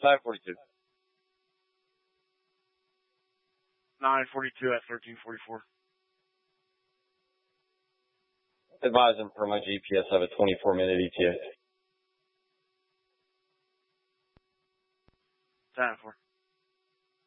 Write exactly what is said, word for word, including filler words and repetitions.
nine forty-two. nine forty-two at thirteen forty-four. Advising per my G P S of a twenty-four minute E T A. ten four.